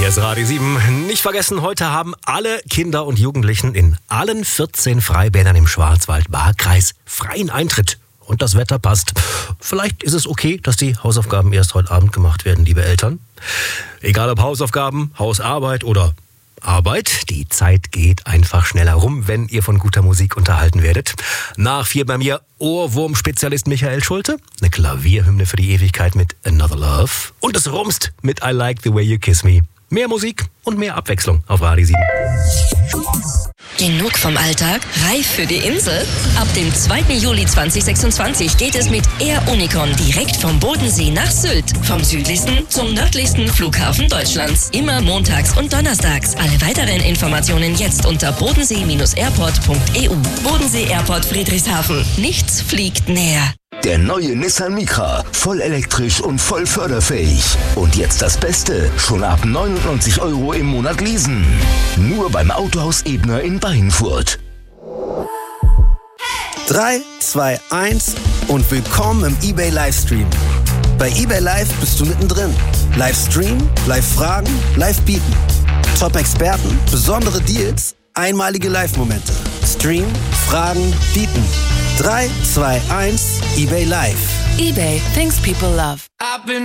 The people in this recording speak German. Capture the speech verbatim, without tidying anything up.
Hier ist Radio sieben. Nicht vergessen, heute haben alle Kinder und Jugendlichen in allen vierzehn Freibädern im Schwarzwald-Baar-Kreis freien Eintritt. Und das Wetter passt. Vielleicht ist es okay, dass die Hausaufgaben erst heute Abend gemacht werden, liebe Eltern. Egal ob Hausaufgaben, Hausarbeit oder Arbeit, die Zeit geht einfach schneller rum, wenn ihr von guter Musik unterhalten werdet. Nach vier bei mir Ohrwurm-Spezialist Michael Schulte, eine Klavierhymne für die Ewigkeit mit Another Love und es rumst mit I Like the Way You Kiss Me. Mehr Musik und mehr Abwechslung auf Radio sieben. Genug vom Alltag? Reif für die Insel? Ab dem zweiten Juli zweitausendsechsundzwanzig geht es mit Air Unicon direkt vom Bodensee nach Sylt. Vom südlichsten zum nördlichsten Flughafen Deutschlands. Immer montags und donnerstags. Alle weiteren Informationen jetzt unter bodensee airport punkt e u. Bodensee Airport Friedrichshafen. Nichts fliegt näher. Der neue Nissan Micra, voll elektrisch und voll förderfähig. Und jetzt das Beste, schon ab neunundneunzig Euro im Monat leasen. Nur beim Autohaus Ebner in Bayenfurt. drei, zwei, eins und willkommen im eBay Livestream. Bei eBay Live bist du mittendrin. Livestream, Live-Fragen, Live-Bieten. Top-Experten, besondere Deals, einmalige Live-Momente. Stream, Fragen, Bieten. drei, zwei, eins, eBay Live. eBay, things people love. I've been